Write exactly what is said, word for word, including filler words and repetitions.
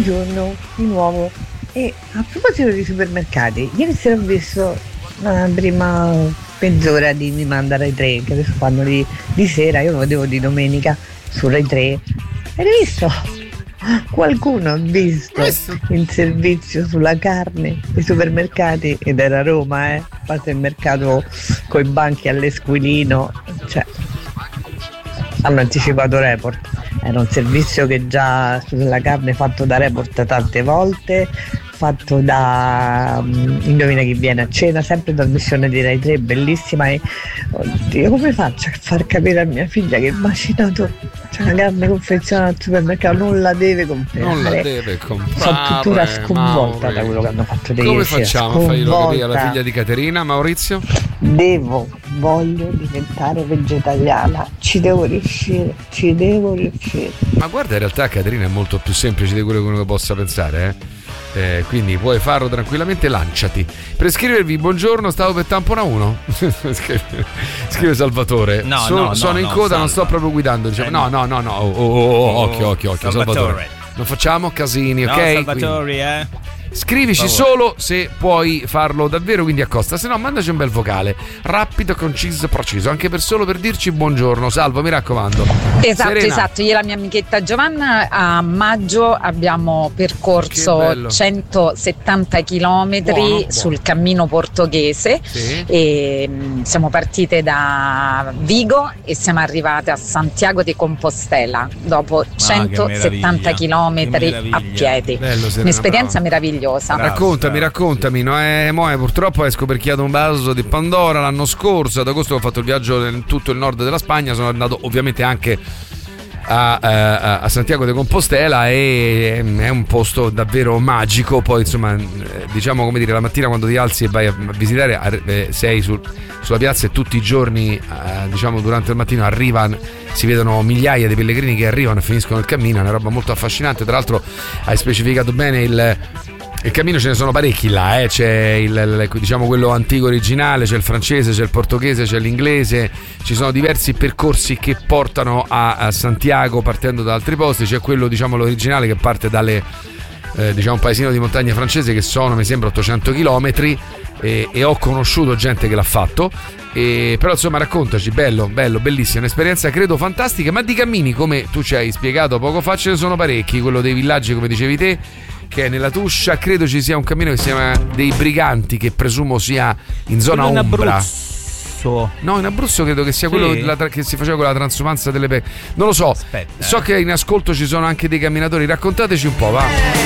buongiorno di nuovo. E a proposito di supermercati, ieri sera ho visto la prima mezz'ora di Mi Manda Rai tre, che adesso fanno di, di sera, io lo vedevo di domenica su Rai tre. Hai visto? Qualcuno ha visto il servizio sulla carne dei supermercati, ed era Roma, eh? A parte il mercato coi banchi all'esquilino, cioè hanno anticipato Report. Era un servizio che già sulla carne fatto da Report tante volte, fatto da um, Indovina chi viene a cena, sempre trasmissione di Rai tre, bellissima. E oddio, come faccio a far capire a mia figlia che macinato, cioè la carne confezionata al supermercato non la deve comprare, non la deve comprare. Sono tuttora sconvolta da quello che hanno fatto dei Come ieri sera. facciamo a farglielo capire alla figlia di Caterina? Maurizio? Devo, voglio diventare vegetariana, ci devo riuscire, ci devo riuscire. Ma guarda, in realtà Caterina è molto più semplice di quello che uno possa pensare, eh? Eh, quindi puoi farlo tranquillamente, lanciati. Per iscrivervi, buongiorno, stavo per tampona uno. Scrive Salvatore. No, sono, no, sono no, in no, coda, salva. non sto proprio guidando. Diciamo, eh, no, no, no, no. Oh, oh, oh, oh, occhio, occhio, occhio, Salvatore. Salvatore. Non facciamo casini, No, ok? Salvatore, Quindi eh. scrivici solo se puoi farlo davvero, quindi accosta, se no mandaci un bel vocale rapido, conciso, preciso, anche per solo per dirci buongiorno. Salvo, mi raccomando. Esatto, Serena. esatto. Io e la mia amichetta Giovanna a maggio abbiamo percorso centosettanta chilometri Buono, sul buono. cammino portoghese. Sì. E mh, siamo partite da Vigo e siamo arrivate a Santiago de Compostela dopo centosettanta chilometri che a piedi. Bello, Serena, Un'esperienza bravo. meravigliosa. Bravo, Raccontami, bravo. raccontami, no? Eh, mo, eh, purtroppo esco per Chiado un vaso di Pandora l'anno scorso, ad agosto ho fatto il viaggio in tutto il nord della Spagna, sono andato ovviamente anche a, a, a Santiago de Compostela e è un posto davvero magico. Poi insomma, diciamo, come dire, la mattina quando ti alzi e vai a visitare, eh, sei sul, sulla piazza e tutti i giorni, eh, diciamo durante il mattino arrivano, si vedono migliaia di pellegrini che arrivano e finiscono il cammino, è una roba molto affascinante. Tra l'altro hai specificato bene il Il cammino, ce ne sono parecchi là, eh. C'è il, il, diciamo quello antico originale, c'è il francese, c'è il portoghese, c'è l'inglese, ci sono diversi percorsi che portano a, a Santiago partendo da altri posti, c'è quello, diciamo, l'originale che parte dalle, eh, diciamo, un paesino di montagna francese che sono, mi sembra, ottocento chilometri e, e ho conosciuto gente che l'ha fatto. E, però insomma, raccontaci, bello, bello, bellissima, un'esperienza credo fantastica. Ma di cammini, come tu ci hai spiegato poco fa, ce ne sono parecchi. Quello dei villaggi, come dicevi te, che è nella Tuscia, credo ci sia un cammino che si chiama dei Briganti, che presumo sia in zona Quello in ombra. Abruzzo. No, in Abruzzo credo che sia Sì. quello della tra- che si faceva con la transumanza delle pecore. Non lo so. Aspetta, So eh. che in ascolto ci sono anche dei camminatori. Raccontateci un po', va.